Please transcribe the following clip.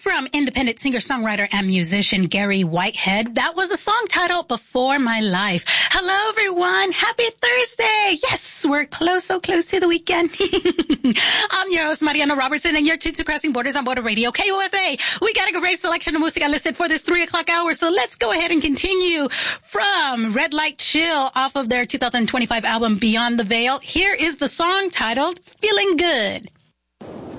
from independent singer-songwriter and musician Gary Whitehead. That was a song titled Before My Life. Hello, everyone. Happy Thursday. Yes, we're close, so close to the weekend. I'm your host, Mariana Robertson, and you're tuned to Crossing Borders on Border Radio, KOFA. We got a great selection of music listed for this 3 o'clock hour, so let's go ahead and continue from Red Light Chill off of their 2025 album, Beyond the Veil. Here is the song titled Feeling Good.